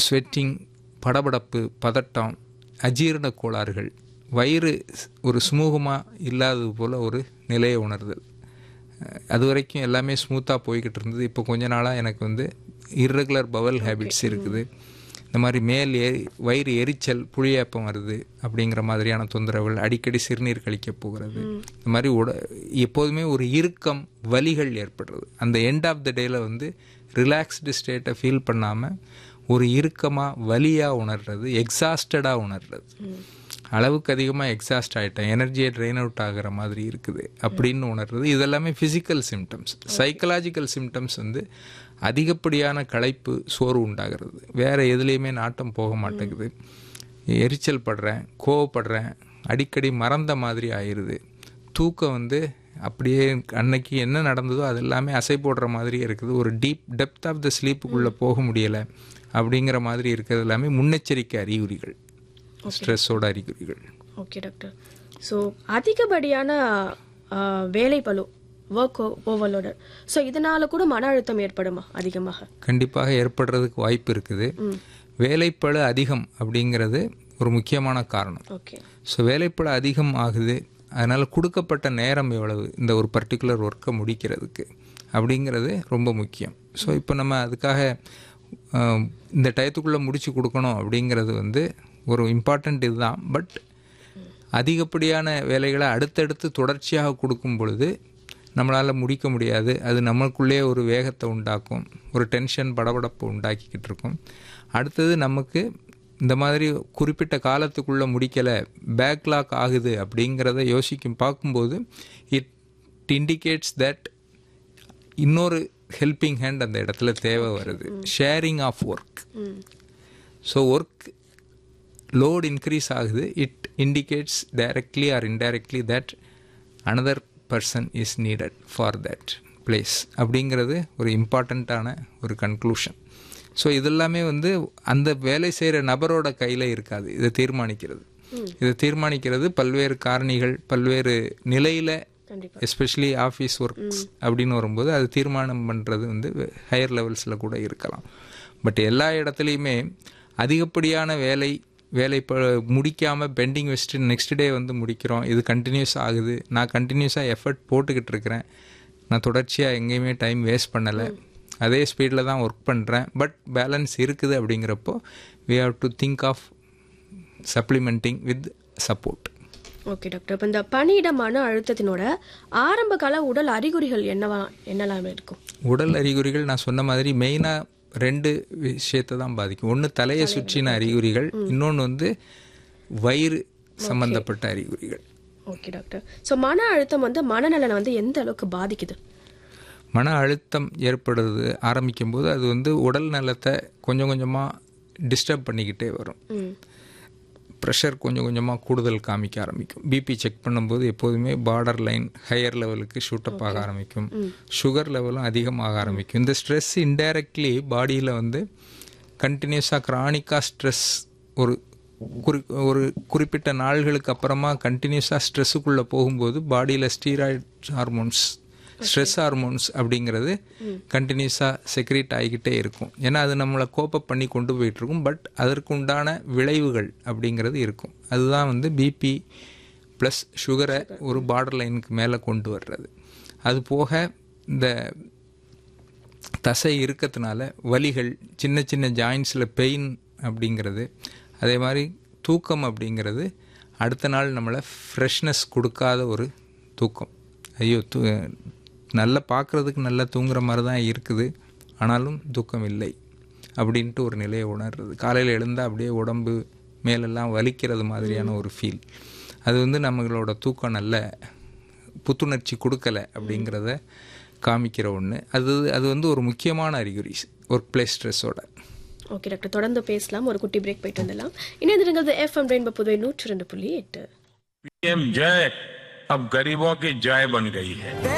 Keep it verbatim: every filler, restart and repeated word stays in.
Sweating, படபடப்பு, பதட்டம், அஜீரண கோளாறுகள், வயிறு ஒரு சுமூகமாக இல்லாதது போல் ஒரு நிலையை உணர்தல். அது வரைக்கும் எல்லாமே ஸ்மூத்தாக போய்கிட்டு இருந்தது. இப்போ கொஞ்ச நாளாக எனக்கு வந்து இர்ரெகுலர் பவல் ஹேபிட்ஸ் இருக்குது. இந்த மாதிரி மேல் ஏ வயிறு எரிச்சல், புளியேப்பம் வருது அப்படிங்கிற மாதிரியான தொந்தரவுகள், அடிக்கடி சிறுநீர் கழிக்க போகிறது, இந்த மாதிரி உட எப்போதுமே ஒரு இறுக்கம், வலிகள் ஏற்படுறது. அந்த எண்ட் ஆஃப் த டேயில் வந்து ரிலாக்ஸ்டு ஸ்டேட்டை ஃபீல் பண்ணாமல் ஒரு இறுக்கமாக வலியாக உணர்றது, எக்ஸாஸ்டடாக உணர்றது. அளவுக்கு அதிகமாக எக்ஸாஸ்ட் ஆகிட்டேன், எனர்ஜியை ட்ரெயின் அவுட் ஆகிற மாதிரி இருக்குது அப்படின்னு உணர்றது. இதெல்லாமே ஃபிசிக்கல் சிம்டம்ஸ். சைக்கலாஜிக்கல் சிம்டம்ஸ் வந்து அதிகப்படியான களைப்பு, சோர்வு உண்டாகிறது, வேறு எதுலேயுமே நாட்டம் போக மாட்டேங்குது, எரிச்சல் படுறேன், கோவப்படுறேன், அடிக்கடி மறந்த மாதிரி ஆயிடுது, தூக்கம் வந்து அப்படியே அன்னைக்கு என்ன நடந்ததோ அது எல்லாமே அசை போடுற மாதிரி இருக்குது, ஒரு டீப் டெப்த் ஆஃப் த ஸ்லீப்புக்குள்ளே போக முடியலை அப்படிங்கிற மாதிரி இருக்கிறது எல்லாமே முன்னெச்சரிக்கை அறிகுறிகள், ஸ்ட்ரெஸ்ஸோட அறிகுறிகள். Okay doctor. ஸோ அதிகப்படியான வேலை பளு, ஒர்க் ஓவர்லோடர், ஸோ இதனால கூட மன அழுத்தம் ஏற்படுமா? அதிகமாக கண்டிப்பாக ஏற்படுறதுக்கு வாய்ப்பு இருக்குது. வேலைப்பளு அதிகம் அப்படிங்கிறது ஒரு முக்கியமான காரணம். ஓகே. ஸோ வேலைப்பளு அதிகம் ஆகுது, அதனால் கொடுக்கப்பட்ட நேரம் எவ்வளவு இந்த ஒரு பர்டிகுலர் ஒர்க்கை முடிக்கிறதுக்கு அப்படிங்கிறது ரொம்ப முக்கியம். ஸோ இப்போ நம்ம அதுக்காக இந்த டயத்துக்குள்ளே முடிச்சு கொடுக்கணும் அப்படிங்கிறது வந்து ஒரு இம்பார்ட்டண்ட் இதுதான். பட் அதிகப்படியான வேலைகளை அடுத்தடுத்து தொடர்ச்சியாக கொடுக்கும் பொழுது நம்மளால் முடிக்க முடியாது. அது நம்மளுக்குள்ளே ஒரு வேகத்தை உண்டாக்கும், ஒரு டென்ஷன், படபடப்பு உண்டாக்கிக்கிட்டு இருக்கும். அடுத்தது நமக்கு இந்த மாதிரி குறிப்பிட்ட காலத்துக்குள்ளே முடிக்கலை, பேக்லாக் ஆகுது அப்படிங்கிறத யோசிக்கும் பார்க்கும்போது இட் இண்டிகேட்ஸ் தட் இன்னொரு ஹெல்பிங் ஹேண்ட் அந்த இடத்துல தேவை வருது. Sharing of work. So work load increase ஆகுது. It indicates directly R indirectly that another person is needed for that place அப்படிங்கிறது ஒரு இம்பார்ட்டண்ட்டான ஒரு கன்க்ளூஷன். ஸோ இதெல்லாமே வந்து அந்த வேலை செய்கிற நபரோட கையில் இருக்காது. இதை தீர்மானிக்கிறது இதை தீர்மானிக்கிறது பல்வேறு காரணிகள், பல்வேறு நிலையில், எஸ்பெஷலி ஆஃபீஸ் ஒர்க்ஸ் அப்படின்னு வரும்போது அது தீர்மானம் பண்ணுறது வந்து ஹையர் லெவல்ஸில் கூட இருக்கலாம். பட் எல்லா இடத்துலையுமே அதிகப்படியான வேலை வேலை இப்போ முடிக்காமல் பெண்டிங் வச்சுட்டு நெக்ஸ்ட் டே வந்து முடிக்கிறோம், இது கண்டினியூஸ் ஆகுது, நான் கண்டினியூஸாக எஃபர்ட் போட்டுக்கிட்டு இருக்கிறேன், நான் தொடர்ச்சியாக எங்கேயுமே டைம் வேஸ்ட் பண்ணலை, அதே ஸ்பீடில் தான் ஒர்க் பண்ணுறேன், பட் பேலன்ஸ் இருக்குது அப்படிங்கிறப்போ we have to think of supplementing with support. Okay doctor. இப்போ இந்த பணியிட மன அழுத்தத்தினோட ஆரம்ப கால உடல் அறிகுறிகள் என்னவா என்னெல்லாம் இருக்கும்? உடல் அறிகுறிகள் நான் சொன்ன மாதிரி மெயினாக ரெண்டு விஷயத்தை தான் பாதிக்கும். ஒன்று தலையை சுற்றின அறிகுறிகள், இன்னொன்று வந்து வயிறு சம்பந்தப்பட்ட அறிகுறிகள். Okay doctor. ஸோ மன அழுத்தம் வந்து மனநலனை வந்து எந்த அளவுக்கு பாதிக்குது? மன அழுத்தம் ஏற்படுறது ஆரம்பிக்கும் போது அது வந்து உடல் நலத்தை கொஞ்சம் கொஞ்சமாக டிஸ்டர்ப் பண்ணிக்கிட்டே வரும். ப்ரெஷர் கொஞ்சம் கொஞ்சமாக கூடுதல் காமிக்க ஆரம்பிக்கும். பிபி செக் பண்ணும்போது எப்போதுமே பார்டர் லைன் ஹையர் லெவலுக்கு ஷூட்டப் ஆக ஆரம்பிக்கும். சுகர் லெவலும் அதிகமாக ஆரம்பிக்கும். இந்த ஸ்ட்ரெஸ் இன்டைரக்ட்லி பாடியில் வந்து கண்டினியூஸாக க்ரானிக்காக ஸ்ட்ரெஸ் ஒரு குறி ஒரு குறிப்பிட்ட நாள்களுக்கு அப்புறமா கண்டினியூஸாக ஸ்ட்ரெஸ்ஸுக்குள்ளே போகும்போது பாடியில் ஸ்டீராய்ட் ஹார்மோன்ஸ், ஸ்ட்ரெஸ் ஹார்மோன்ஸ் அப்படிங்கிறது கண்டினியூஸாக செக்ரேட் ஆகிக்கிட்டே இருக்கும். ஏன்னா அது நம்மளை கோப்பப் பண்ணி கொண்டு போயிட்டுருக்கும். பட் அதற்கு உண்டான விளைவுகள் அப்படிங்கிறது இருக்கும். அதுதான் வந்து பிபி ப்ளஸ் சுகரை ஒரு பார்டர் லைனுக்கு மேலே கொண்டு வர்றது. அது போக இந்த தசை இருக்கிறதுனால வலிகள், சின்ன சின்ன ஜாயின்ஸில் பெயின் அப்படிங்கிறது, அதே மாதிரி தூக்கம் அப்படிங்கிறது அடுத்த நாள் நம்மளை ஃப்ரெஷ்னஸ் கொடுக்காத ஒரு தூக்கம். ஐயோ தூ நல்லா பார்க்குறதுக்கு நல்லா தூங்குற மாதிரி தான் இருக்குது, ஆனாலும் தூக்கம் இல்லை அப்படின்ட்டு ஒரு நிலையை உணர்றது. காலையில் எழுந்தால் அப்படியே உடம்பு மேலெல்லாம் வலிக்கிறது மாதிரியான ஒரு ஃபீல். அது வந்து நம்மளோட தூக்கம் நல்ல புத்துணர்ச்சி கொடுக்கலை அப்படிங்கிறத காமிக்கிற ஒன்று. அது அது வந்து ஒரு முக்கியமான அறிகுறி ஒர்க் பிளேஸ் ஸ்ட்ரெஸ்ஸோட. ஓகே டாக்டர், தொடர்ந்து பேசலாம். ஒரு குட்டி பிரேக் போயிட்டு வந்துடலாம். இணைந்திருக்கிறது எஃப்எம் ரெயின்போ புதுவை நூற்றி ரெண்டு புள்ளி எட்டு. पीएम जय अब गरीबों की जय बन गई है.